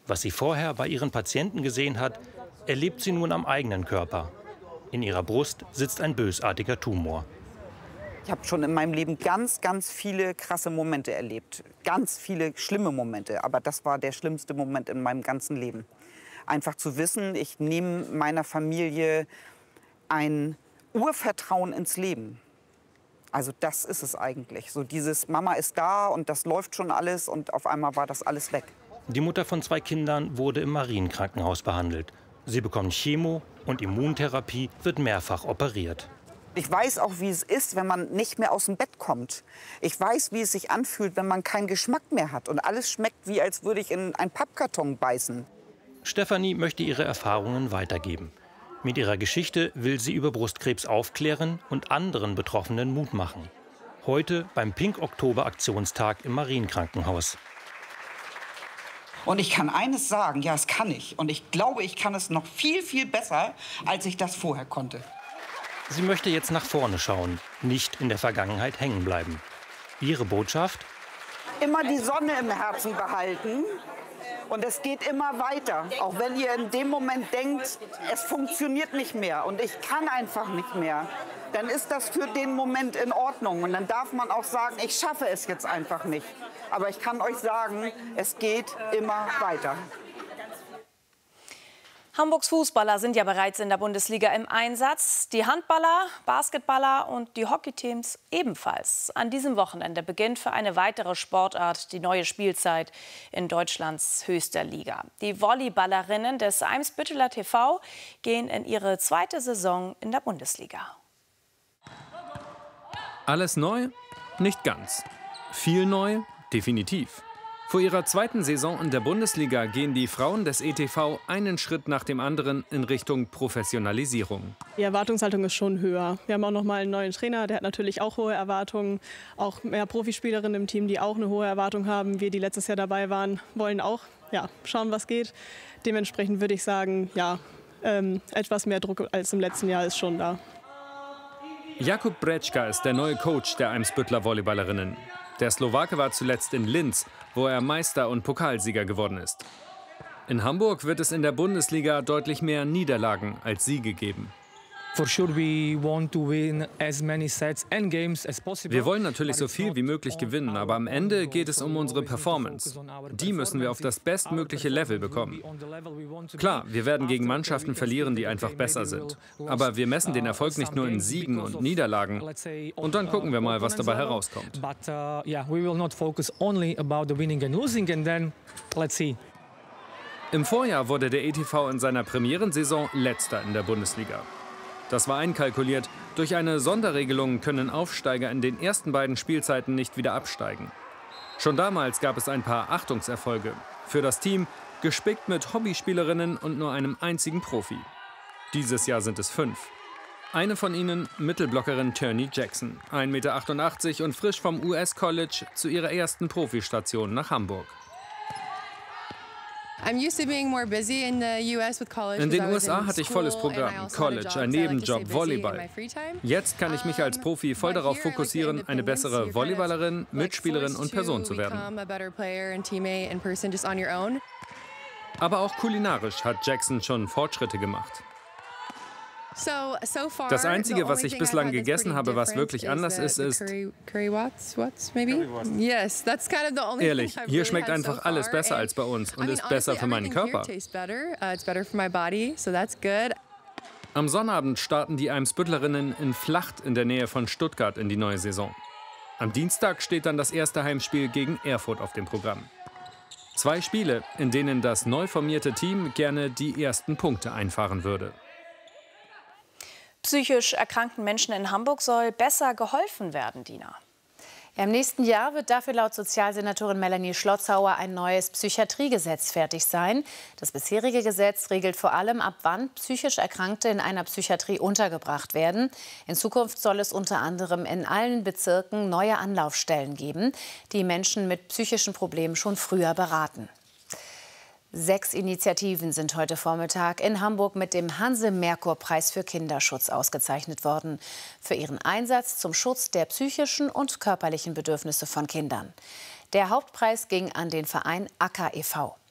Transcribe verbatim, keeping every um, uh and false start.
Was sie vorher bei ihren Patienten gesehen hat, erlebt sie nun am eigenen Körper. In ihrer Brust sitzt ein bösartiger Tumor. Ich habe schon in meinem Leben ganz, ganz viele krasse Momente erlebt. Ganz viele schlimme Momente. Aber das war der schlimmste Moment in meinem ganzen Leben. Einfach zu wissen, ich nehme meiner Familie ein Urvertrauen ins Leben. Also das ist es eigentlich. So dieses Mama ist da und das läuft schon alles und auf einmal war das alles weg. Die Mutter von zwei Kindern wurde im Marienkrankenhaus behandelt. Sie bekommt Chemo und Immuntherapie, wird mehrfach operiert. Ich weiß auch, wie es ist, wenn man nicht mehr aus dem Bett kommt. Ich weiß, wie es sich anfühlt, wenn man keinen Geschmack mehr hat. Und alles schmeckt, wie als würde ich in einen Pappkarton beißen. Stefanie möchte ihre Erfahrungen weitergeben. Mit ihrer Geschichte will sie über Brustkrebs aufklären und anderen Betroffenen Mut machen. Heute beim Pink-Oktober-Aktionstag im Marienkrankenhaus. Und ich kann eines sagen, ja, das kann ich. Und ich glaube, ich kann es noch viel, viel besser, als ich das vorher konnte. Sie möchte jetzt nach vorne schauen, nicht in der Vergangenheit hängen bleiben. Ihre Botschaft? Immer die Sonne im Herzen behalten und es geht immer weiter. Auch wenn ihr in dem Moment denkt, es funktioniert nicht mehr und ich kann einfach nicht mehr, dann ist das für den Moment in Ordnung. Und dann darf man auch sagen, ich schaffe es jetzt einfach nicht. Aber ich kann euch sagen, es geht immer weiter. Hamburgs Fußballer sind ja bereits in der Bundesliga im Einsatz. Die Handballer, Basketballer und die Hockeyteams ebenfalls. An diesem Wochenende beginnt für eine weitere Sportart die neue Spielzeit in Deutschlands höchster Liga. Die Volleyballerinnen des Eimsbütteler T V gehen in ihre zweite Saison in der Bundesliga. Alles neu? Nicht ganz. Viel neu? Definitiv. Vor ihrer zweiten Saison in der Bundesliga gehen die Frauen des E T V einen Schritt nach dem anderen in Richtung Professionalisierung. Die Erwartungshaltung ist schon höher. Wir haben auch noch mal einen neuen Trainer, der hat natürlich auch hohe Erwartungen. Auch mehr Profispielerinnen im Team, die auch eine hohe Erwartung haben. Wir, die letztes Jahr dabei waren, wollen auch ja, schauen, was geht. Dementsprechend würde ich sagen, ja, ähm, etwas mehr Druck als im letzten Jahr ist schon da. Jakub Brečka ist der neue Coach der Eimsbütteler Volleyballerinnen. Der Slowake war zuletzt in Linz, wo er Meister und Pokalsieger geworden ist. In Hamburg wird es in der Bundesliga deutlich mehr Niederlagen als Siege geben. Wir wollen natürlich so viel wie möglich gewinnen, aber am Ende geht es um unsere Performance. Die müssen wir auf das bestmögliche Level bekommen. Klar, wir werden gegen Mannschaften verlieren, die einfach besser sind. Aber wir messen den Erfolg nicht nur in Siegen und Niederlagen. Und dann gucken wir mal, was dabei herauskommt. Im Vorjahr wurde der E T V in seiner Premierensaison Letzter in der Bundesliga. Das war einkalkuliert. Durch eine Sonderregelung können Aufsteiger in den ersten beiden Spielzeiten nicht wieder absteigen. Schon damals gab es ein paar Achtungserfolge. Für das Team gespickt mit Hobbyspielerinnen und nur einem einzigen Profi. Dieses Jahr sind es fünf. Eine von ihnen, Mittelblockerin Turney Jackson, ein Meter achtundachtzig und frisch vom U S College zu ihrer ersten Profistation nach Hamburg. In den U S A hatte ich volles Programm, College, ein Nebenjob, Volleyball. Jetzt kann ich mich als Profi voll darauf fokussieren, eine bessere Volleyballerin, Mitspielerin und Person zu werden. Aber auch kulinarisch hat Jackson schon Fortschritte gemacht. Das Einzige, was ich bislang gegessen habe, was wirklich anders ist, ist... Ehrlich, hier schmeckt einfach alles besser als bei uns und ist besser für meinen Körper. Am Sonnabend starten die Eimsbüttlerinnen in Flacht in der Nähe von Stuttgart in die neue Saison. Am Dienstag steht dann das erste Heimspiel gegen Erfurt auf dem Programm. Zwei Spiele, in denen das neu formierte Team gerne die ersten Punkte einfahren würde. Psychisch erkrankten Menschen in Hamburg soll besser geholfen werden, Dina. Ja, im nächsten Jahr wird dafür laut Sozialsenatorin Melanie Schlotzhauer ein neues Psychiatriegesetz fertig sein. Das bisherige Gesetz regelt vor allem, ab wann psychisch Erkrankte in einer Psychiatrie untergebracht werden. In Zukunft soll es unter anderem in allen Bezirken neue Anlaufstellen geben, die Menschen mit psychischen Problemen schon früher beraten. Sechs Initiativen sind heute Vormittag in Hamburg mit dem Hanse-Merkur-Preis für Kinderschutz ausgezeichnet worden. Für ihren Einsatz zum Schutz der psychischen und körperlichen Bedürfnisse von Kindern. Der Hauptpreis ging an den Verein Acker e V